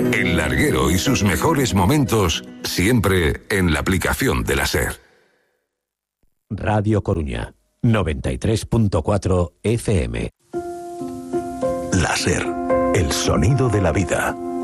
El larguero y sus mejores momentos, siempre en la aplicación de la SER. Radio Coruña, 93.4 FM. La SER, el sonido de la vida.